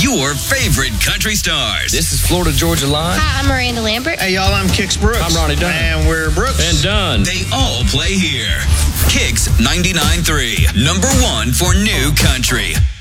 your favorite country stars. This is Florida Georgia Line. Hi, I'm Miranda Lambert. Hey, y'all, I'm Kix Brooks. I'm Ronnie Dunn. And we're Brooks. And Dunn. They all play here. Kix 99.3, number one for new country.